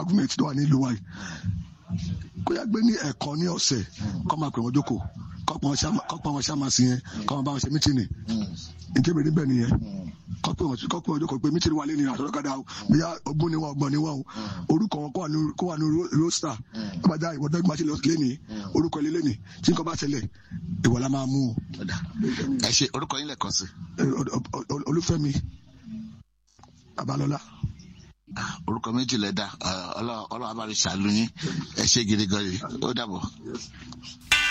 local government tó wà ní ìlú wa yìí kó yá gbé ní ẹ̀ẹ̀kan ní ọ̀sẹ̀ kó máa pè wọ́n jókòó kó pa wọn ṣá máa sí yẹn kó máa bá wọn ṣe mítìnì nǹkan mìíràn bẹ́ẹ̀ nìyẹn kó pè wọ́n jókòó pé mítìnì wà lẹ́nu àtọ́lọ́kadà bíyà ogún ni wọ́n o orúkọ wọn kó wà ní roster ọbàdà ìwọ́dọ́ ìgbà tí lẹ́ni orúkọ ilé lẹ́ni tí nǹkan bá ṣẹlẹ̀ ìwọ la máa mú o. ẹ ṣe orúkọ yín lẹ́ẹ̀kan sí. Olúfẹ́mi Abalọ́lá. Orúkọ méjì lẹ́dà ọlọ́wọ́ abárí ṣàlùyìn ẹ ṣe gidi gan-an ó dàbọ̀.